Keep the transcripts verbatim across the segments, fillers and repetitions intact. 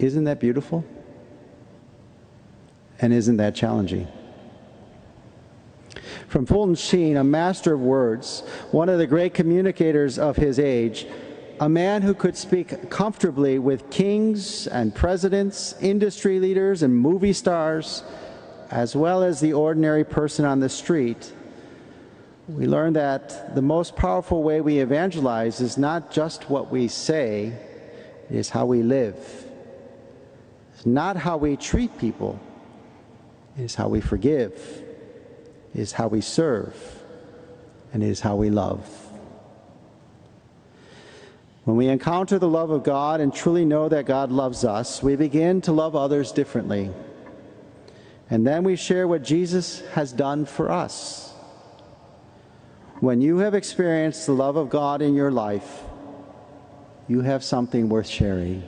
Isn't that beautiful? And isn't that challenging? From Fulton Sheen, a master of words, one of the great communicators of his age, a man who could speak comfortably with kings and presidents, industry leaders and movie stars, as well as the ordinary person on the street, we learn that the most powerful way we evangelize is not just what we say, it is how we live. It's not how we treat people, it is how we forgive, it is how we serve, and it is how we love. When we encounter the love of God and truly know that God loves us, we begin to love others differently. And then we share what Jesus has done for us. When you have experienced the love of God in your life, you have something worth sharing.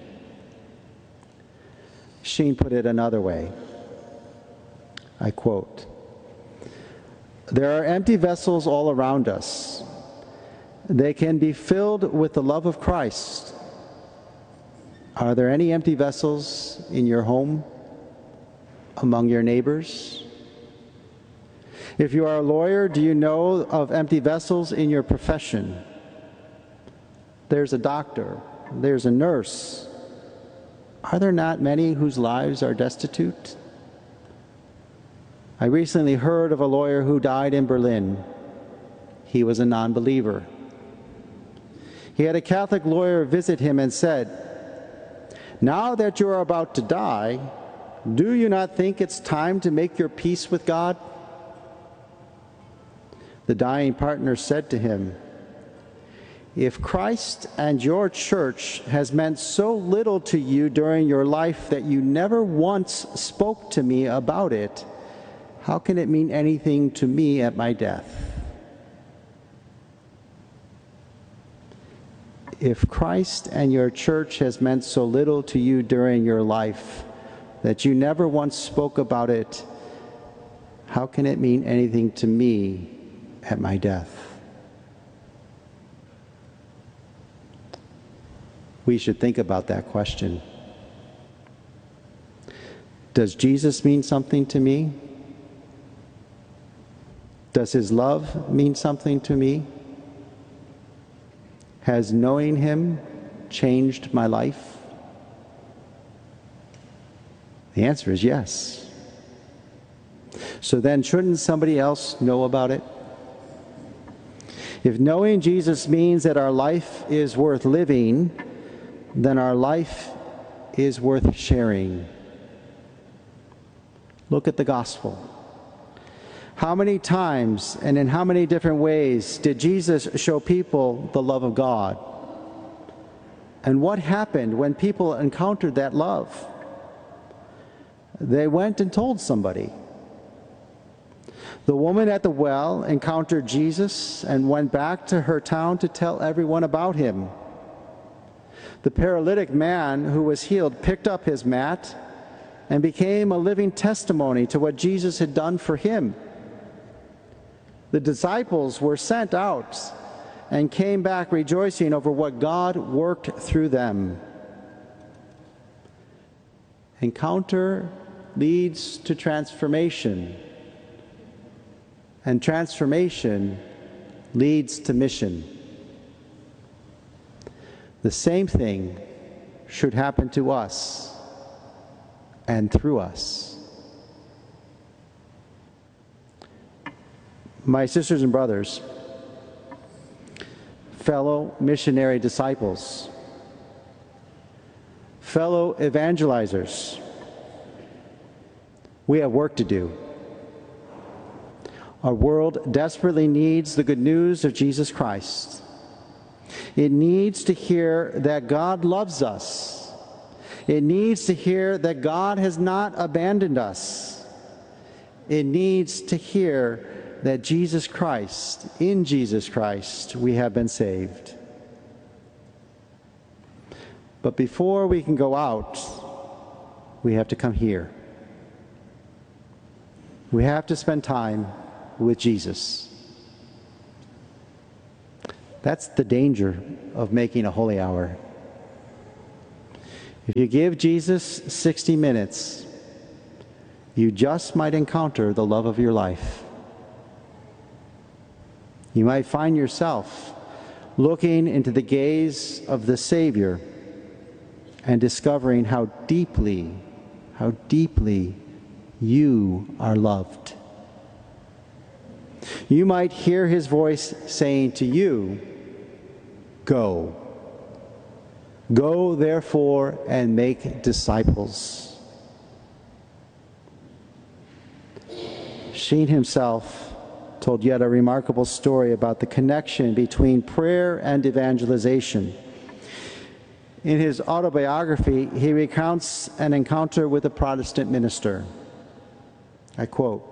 Sheen put it another way. I quote, "There are empty vessels all around us. They can be filled with the love of Christ. Are there any empty vessels in your home, among your neighbors? If you are a lawyer, do you know of empty vessels in your profession? There's a doctor, there's a nurse. Are there not many whose lives are destitute? I recently heard of a lawyer who died in Berlin. He was a non-believer. He had a Catholic lawyer visit him and said, 'Now that you are about to die, do you not think it's time to make your peace with God?' The dying partner said to him, 'If Christ and your church has meant so little to you during your life that you never once spoke to me about it, how can it mean anything to me at my death?' If Christ and your church has meant so little to you during your life that you never once spoke about it, how can it mean anything to me at my death?" We should think about that question. Does Jesus mean something to me? Does his love mean something to me? Has knowing him changed my life? The answer is yes. So then, shouldn't somebody else know about it? If knowing Jesus means that our life is worth living, then our life is worth sharing. Look at the gospel. How many times and in how many different ways did Jesus show people the love of God? And what happened when people encountered that love? They went and told somebody. The woman at the well encountered Jesus and went back to her town to tell everyone about him. The paralytic man who was healed picked up his mat and became a living testimony to what Jesus had done for him. The disciples were sent out and came back rejoicing over what God worked through them. Encounter leads to transformation, and transformation leads to mission. The same thing should happen to us and through us. My sisters and brothers, fellow missionary disciples, fellow evangelizers, we have work to do. Our world desperately needs the good news of Jesus Christ. It needs to hear that God loves us. It needs to hear that God has not abandoned us. It needs to hear that Jesus Christ, in Jesus Christ, we have been saved. But before we can go out, we have to come here. We have to spend time with Jesus. That's the danger of making a holy hour. If you give Jesus sixty minutes, you just might encounter the love of your life. You might find yourself looking into the gaze of the Savior and discovering how deeply, how deeply you are loved. You might hear his voice saying to you, "Go. Go, therefore, and make disciples." Sheen himself told yet a remarkable story about the connection between prayer and evangelization. In his autobiography, he recounts an encounter with a Protestant minister. I quote,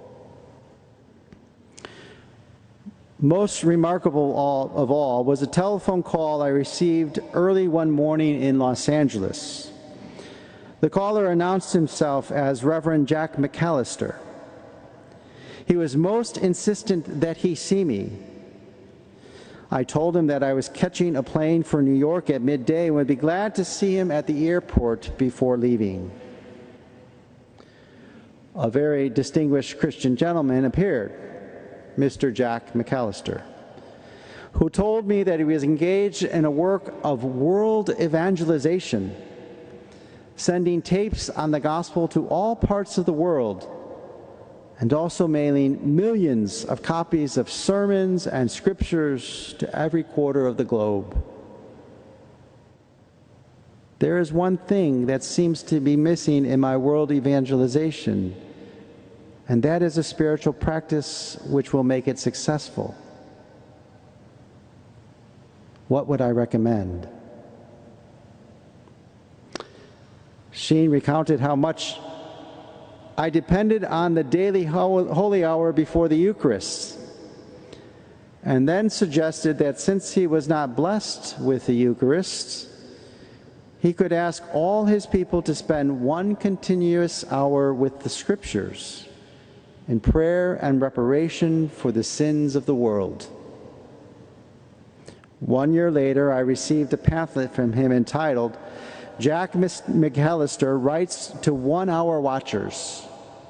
"Most remarkable all, of all was a telephone call I received early one morning in Los Angeles. The caller announced himself as Reverend Jack McAllister. He was most insistent that he see me. I told him that I was catching a plane for New York at midday and would be glad to see him at the airport before leaving. A very distinguished Christian gentleman appeared, Mister Jack McAllister, who told me that he was engaged in a work of world evangelization, sending tapes on the gospel to all parts of the world, and also mailing millions of copies of sermons and scriptures to every quarter of the globe. There is one thing that seems to be missing in my world evangelization, and that is a spiritual practice which will make it successful. What would I recommend?" Sheen recounted how much I depended on the daily holy hour before the Eucharist, and then suggested that since he was not blessed with the Eucharist, he could ask all his people to spend one continuous hour with the Scriptures in prayer and reparation for the sins of the world. One year later, I received a pamphlet from him entitled, "Jack McAllister Writes to One-Hour Watchers."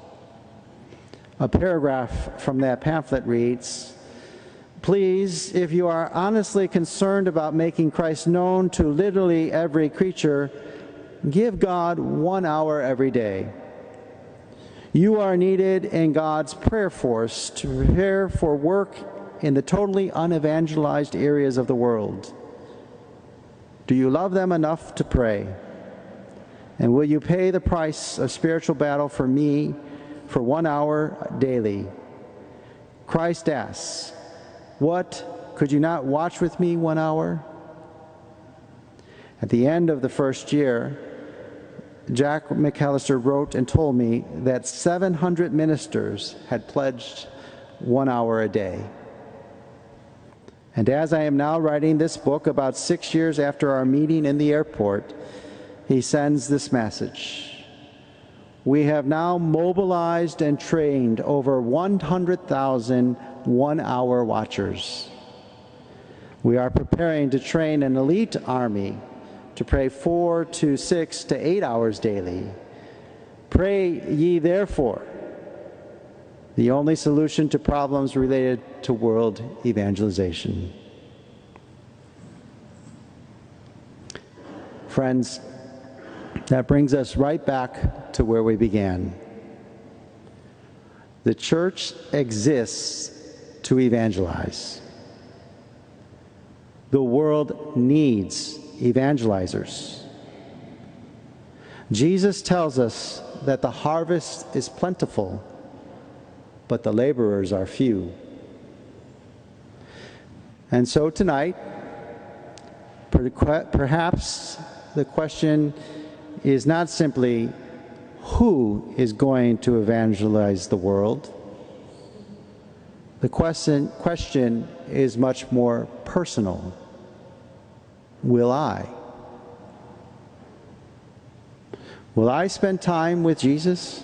A paragraph from that pamphlet reads, "Please, if you are honestly concerned about making Christ known to literally every creature, give God one hour every day. You are needed in God's prayer force to prepare for work in the totally unevangelized areas of the world. Do you love them enough to pray? And will you pay the price of spiritual battle for me for one hour daily? Christ asks, what, could you not watch with me one hour?" At the end of the first year, Jack McAllister wrote and told me that seven hundred ministers had pledged one hour a day. And as I am now writing this book, about six years after our meeting in the airport, he sends this message: "We have now mobilized and trained over one hundred thousand one-hour watchers. We are preparing to train an elite army to pray four to six to eight hours daily. Pray ye therefore," the only solution to problems related to world evangelization. Friends, that brings us right back to where we began. The church exists to evangelize. The world needs evangelizers. Jesus tells us that the harvest is plentiful, but the laborers are few. And so tonight, perhaps the question is not simply who is going to evangelize the world. The question, question is much more personal. Will I? Will I spend time with Jesus?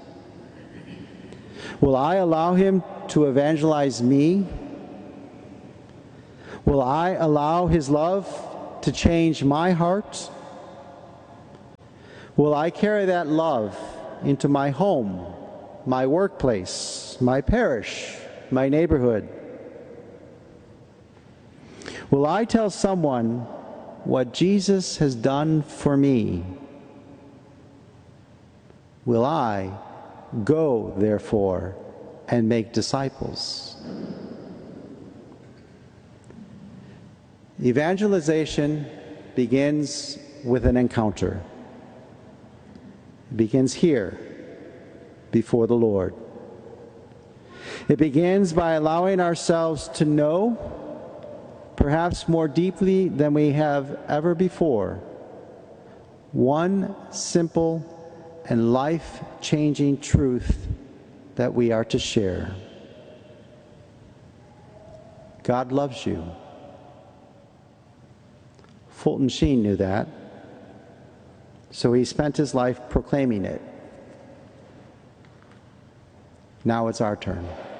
Will I allow him to evangelize me? Will I allow his love to change my heart? Will I carry that love into my home, my workplace, my parish, my neighborhood? Will I tell someone what Jesus has done for me? Will I go, therefore, and make disciples? Evangelization begins with an encounter. It begins here, before the Lord. It begins by allowing ourselves to know, perhaps more deeply than we have ever before, one simple and life-changing truth that we are to share. God loves you. Fulton Sheen knew that, so he spent his life proclaiming it. Now it's our turn.